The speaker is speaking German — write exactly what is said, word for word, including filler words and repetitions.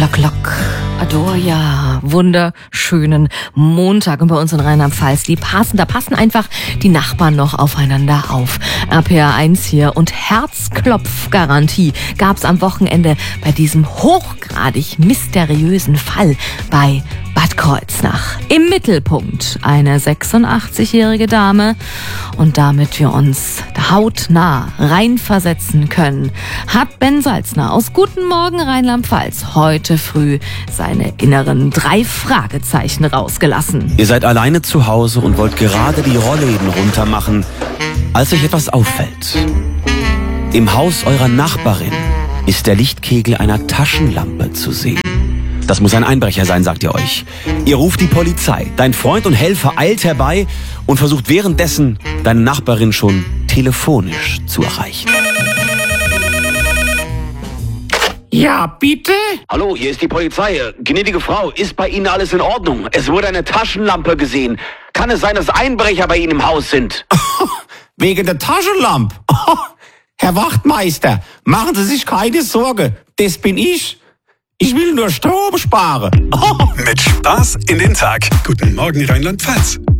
Lock, lock. Adoria, wunderschönen Montag. Und bei uns in Rheinland-Pfalz, die passen, da passen einfach die Nachbarn noch aufeinander auf. R P R eins hier und Herzklopfgarantie gab's am Wochenende bei diesem hochgradig mysteriösen Fall bei Bad Kreuznach. Im Mittelpunkt eine sechsundachtzigjährige Dame. Und damit wir uns hautnah reinversetzen können, hat Ben Salzner aus Guten Morgen Rheinland-Pfalz heute früh seine inneren drei Fragezeichen rausgelassen. Ihr seid alleine zu Hause und wollt gerade die Rollläden runtermachen, als euch etwas auffällt. Im Haus eurer Nachbarin ist der Lichtkegel einer Taschenlampe zu sehen. Das muss ein Einbrecher sein, sagt ihr euch. Ihr ruft die Polizei. Dein Freund und Helfer eilt herbei und versucht währenddessen, deine Nachbarin schon telefonisch zu erreichen. Ja, bitte? Hallo, hier ist die Polizei. Gnädige Frau, ist bei Ihnen alles in Ordnung? Es wurde eine Taschenlampe gesehen. Kann es sein, dass Einbrecher bei Ihnen im Haus sind? Wegen der Taschenlampe? Herr Wachtmeister, machen Sie sich keine Sorge. Das bin ich. Ich will nur Strom sparen. Mit Spaß in den Tag. Guten Morgen Rheinland-Pfalz.